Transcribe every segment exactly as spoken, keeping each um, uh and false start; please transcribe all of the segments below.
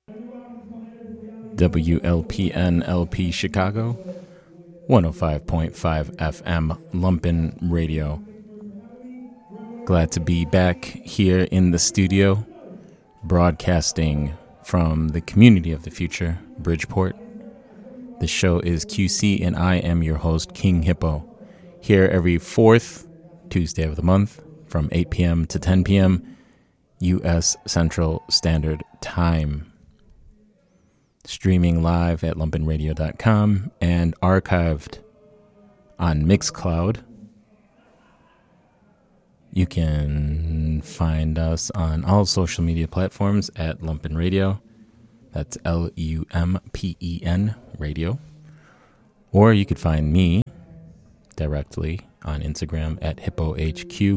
W L P N L P Chicago, one oh five point five F M Lumpen Radio. Glad to be back here in the studio, broadcasting from the community of the future, Bridgeport. The show is Q C, and I am your host, King Hippo. Here every fourth Tuesday of the month from eight p.m. to ten p.m. U S Central Standard Time. Streaming live at lumpen radio dot com and archived on Mixcloud. You can find us on all social media platforms at Lumpen Radio. That's L U M P E N Radio. Or you could find me directly on Instagram at Hippo H Q.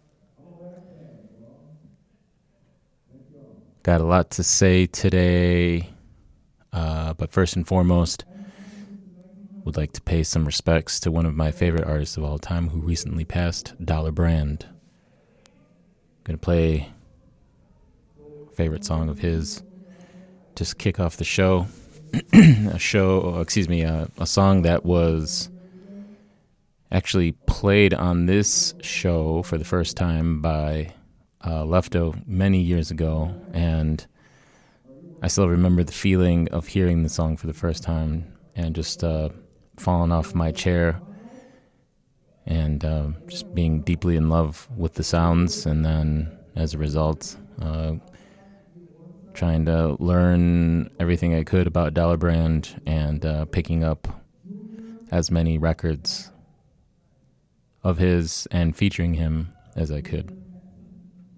Got a lot to say today. Uh, but first and foremost, would like to pay some respects to one of my favorite artists of all time who recently passed, Dollar Brand. Gonna play a favorite song of his, just kick off the show. a show, excuse me, a, a song that was actually played on this show for the first time by uh, Lefto many years ago, and I still remember the feeling of hearing the song for the first time and just uh, falling off my chair and uh, just being deeply in love with the sounds. And then as a result, uh, trying to learn everything I could about Dollar Brand and uh, picking up as many records of his and featuring him as I could.